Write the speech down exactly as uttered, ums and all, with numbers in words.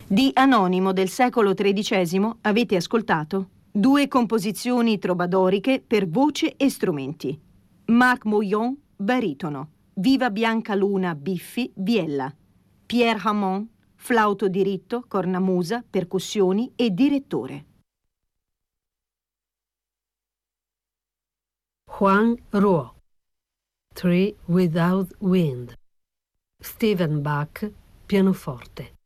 Di Anonimo del secolo tredicesimo avete ascoltato due composizioni trobadoriche per voce e strumenti. Marc Mouillon, baritono. Viva Bianca Luna Biffi, viella. Pierre Hamon, flauto diritto, cornamusa, percussioni e direttore. Juan Ruo, Tree Without Wind. Stephen Bach, pianoforte.